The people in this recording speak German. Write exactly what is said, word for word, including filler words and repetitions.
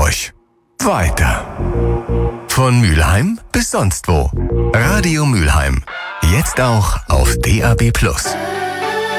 euch weiter. Von Mülheim bis sonst wo. Radio Mülheim. Jetzt auch auf D A B Plus.